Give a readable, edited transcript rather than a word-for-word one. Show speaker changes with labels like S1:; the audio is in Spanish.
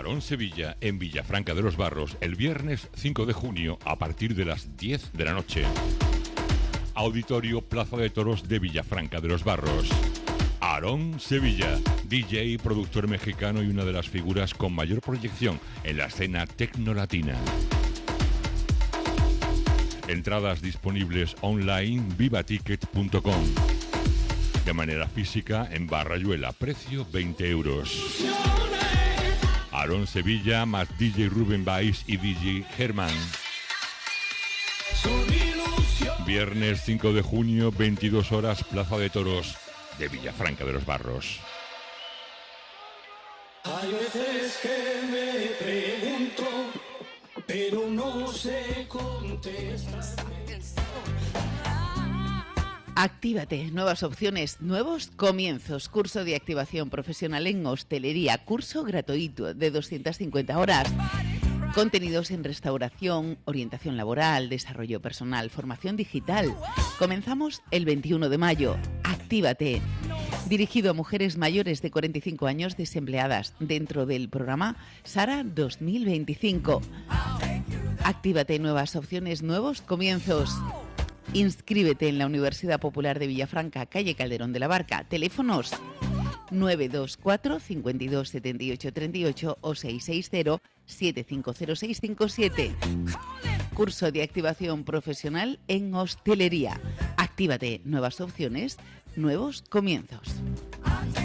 S1: Aarón Sevilla, en Villafranca de los Barros, el viernes 5 de junio a partir de las 10 de la noche. Auditorio Plaza de Toros de Villafranca de los Barros. Aarón Sevilla, DJ, productor mexicano y una de las figuras con mayor proyección en la escena tecnolatina. Entradas disponibles online vivaticket.com. De manera física en Barrayuela, precio 20 euros. Aarón Sevilla más DJ Rubén Baez y DJ Germán. Viernes 5 de junio, 22 horas, Plaza de Toros de Villafranca de los Barros.
S2: Hay veces que me pregunto, pero no sé contestar.
S3: Actívate, nuevas opciones, nuevos comienzos. Curso de activación profesional en hostelería, curso gratuito de 250 horas. Contenidos en restauración, orientación laboral, desarrollo personal, formación digital. Comenzamos el 21 de mayo. Actívate. Dirigido a mujeres mayores de 45 años desempleadas dentro del programa Sara 2025. Actívate, nuevas opciones, nuevos comienzos. Inscríbete en la Universidad Popular de Villafranca, calle Calderón de la Barca. Teléfonos 924 52 78 38 o 660 750657. Curso de activación profesional en hostelería. Actívate, nuevas opciones, nuevos comienzos.